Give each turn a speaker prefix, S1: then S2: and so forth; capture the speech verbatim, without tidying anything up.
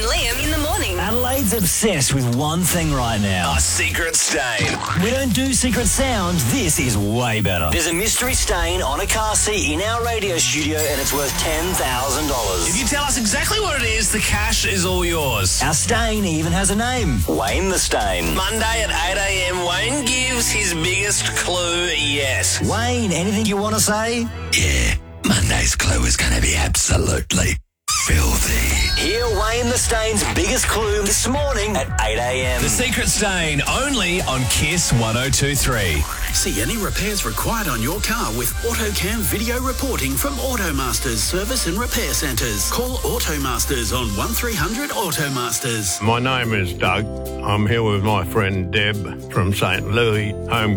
S1: and Liam in the morning.
S2: Adelaide's obsessed with one thing right now.
S3: A secret stain.
S2: We don't do secret sound. This is way better. There's a mystery stain on a car seat in our radio studio and it's worth ten thousand dollars.
S3: If you tell us exactly what it is, the cash is all yours.
S2: Our stain even has a name. Wayne the Stain.
S3: Monday at eight a.m, Wayne gives his biggest clue yet.
S2: Wayne, anything you want to say?
S4: Yeah, Monday's clue is going to be absolutely filthy.
S2: Hear Wayne the Stain's biggest clue this morning at eight a.m.
S3: The Secret Stain, only on Kiss one oh two three.
S5: See any repairs required on your car with AutoCam video reporting from Automasters Service and Repair Centres. Call Automasters on one three hundred Automasters.
S6: My name is Doug. I'm here with my friend Deb from Saint Louis, home